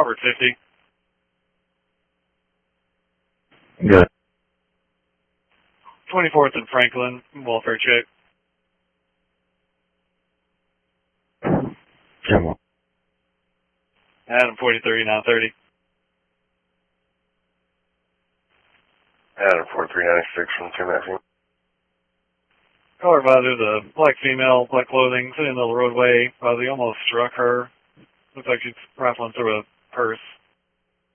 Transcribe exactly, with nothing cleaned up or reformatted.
Robert fifty. Good. twenty-fourth and Franklin, welfare check. ten one. Adam forty-three, nine thirty. Adam forty-three ninety-six from two nineteen. Caller advisor, the black female, black clothing, sitting in the roadway. Advisor almost struck her. Looks like she's rifling through a purse.